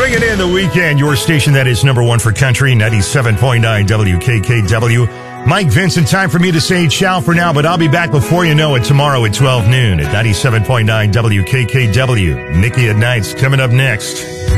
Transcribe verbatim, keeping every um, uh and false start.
Bringing in the weekend, your station that is number one for country, ninety-seven point nine W K K W. Mike Vincent, time for me to say ciao for now, but I'll be back before you know it tomorrow at twelve noon at ninety-seven point nine W K K W. Nikki at Night's coming up next.